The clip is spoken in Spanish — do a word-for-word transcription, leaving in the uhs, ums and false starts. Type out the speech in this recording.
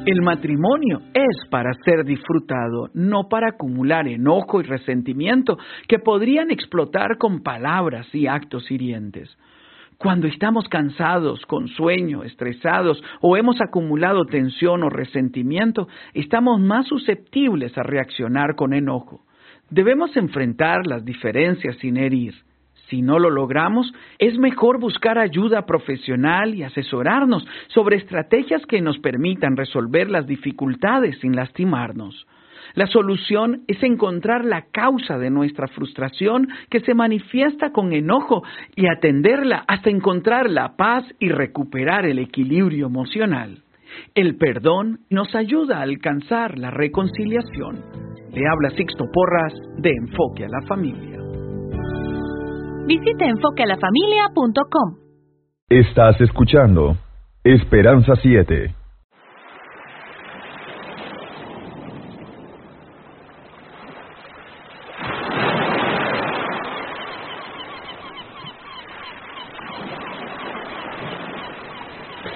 El matrimonio es para ser disfrutado, no para acumular enojo y resentimiento que podrían explotar con palabras y actos hirientes. Cuando estamos cansados, con sueño, estresados o hemos acumulado tensión o resentimiento, estamos más susceptibles a reaccionar con enojo. Debemos enfrentar las diferencias sin herir. Si no lo logramos, es mejor buscar ayuda profesional y asesorarnos sobre estrategias que nos permitan resolver las dificultades sin lastimarnos. La solución es encontrar la causa de nuestra frustración que se manifiesta con enojo y atenderla hasta encontrar la paz y recuperar el equilibrio emocional. El perdón nos ayuda a alcanzar la reconciliación. Le habla Sixto Porras de Enfoque a la Familia. Visite enfoque a la familia punto com. Estás escuchando Esperanza siete.